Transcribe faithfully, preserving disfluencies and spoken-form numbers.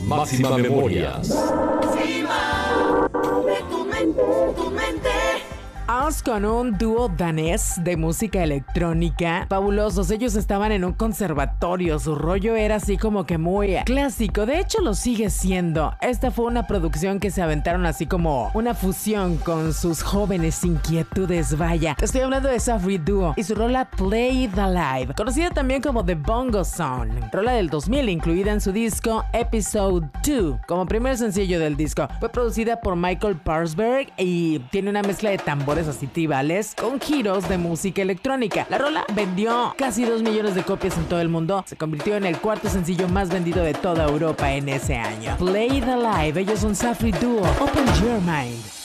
Máxima Memorias. Vamos con un dúo danés de música electrónica fabulosos. Ellos estaban en un conservatorio, su rollo era así como que muy clásico, de hecho lo sigue siendo. Esta fue una producción que se aventaron así como una fusión con sus jóvenes inquietudes, vaya. Estoy hablando de Safri Duo y su rola Play the Live, conocida también como The Bongo Song, rola del dos mil incluida en su disco Episode dos como primer sencillo del disco. Fue producida por Michael Parsberg y tiene una mezcla de tambores así tribales con giros de música electrónica. La rola vendió casi dos millones de copias en todo el mundo. Se convirtió en el cuarto sencillo más vendido de toda Europa en ese año. Play the Live, ellos son Safri Duo. Open your mind.